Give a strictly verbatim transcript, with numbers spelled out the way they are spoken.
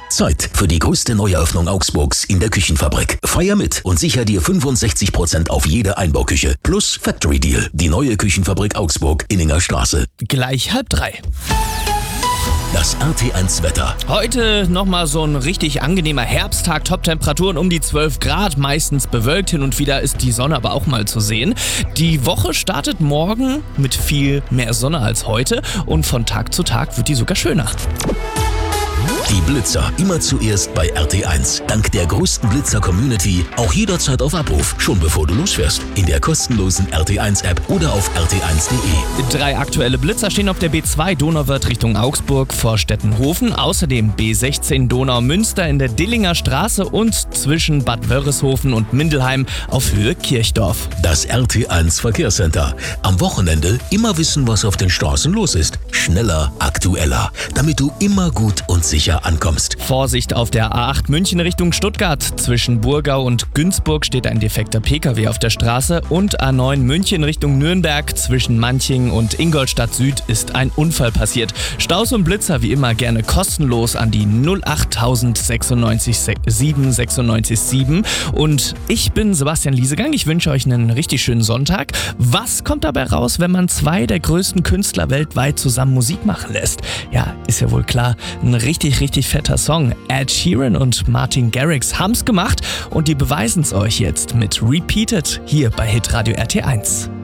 Zeit für die größte Neueröffnung Augsburgs in der Küchenfabrik. Feier mit und sicher dir fünfundsechzig Prozent auf jede Einbauküche. Plus Factory Deal. Die neue Küchenfabrik Augsburg, Inninger Straße. Gleich halb drei. Das R T eins Wetter. Heute nochmal so ein richtig angenehmer Herbsttag, Top-Temperaturen um die zwölf Grad, meistens bewölkt, hin und wieder ist die Sonne aber auch mal zu sehen. Die Woche startet morgen mit viel mehr Sonne als heute und von Tag zu Tag wird die sogar schöner. Die Blitzer immer zuerst bei R T eins. Dank der größten Blitzer-Community auch jederzeit auf Abruf, schon bevor du losfährst. In der kostenlosen R T eins App oder auf r t eins punkt de. Drei aktuelle Blitzer stehen auf der B zwei Donauwörth Richtung Augsburg vor Stettenhofen. Außerdem B sechzehn Donau-Münster in der Dillinger Straße und zwischen Bad Wörishofen und Mindelheim auf Höhe Kirchdorf. Das R T eins Verkehrscenter. Am Wochenende immer wissen, was auf den Straßen los ist. Schneller, aktueller, damit du immer gut und sicher ankommst. Vorsicht auf der A acht München Richtung Stuttgart. Zwischen Burgau und Günzburg steht ein defekter Pkw auf der Straße und A neun München Richtung Nürnberg. Zwischen Manching und Ingolstadt Süd ist ein Unfall passiert. Staus und Blitzer wie immer gerne kostenlos an die null acht null sechs neun sieben sechs neun sieben. Und ich bin Sebastian Liesegang. Ich wünsche euch einen richtig schönen Sonntag. Was kommt dabei raus, wenn man zwei der größten Künstler weltweit zusammen Musik machen lässt? Ja, ist ja wohl klar, ein richtig, richtig fetter Song. Ed Sheeran und Martin Garrix haben's gemacht und die beweisen es euch jetzt mit Repeated hier bei Hitradio R T eins.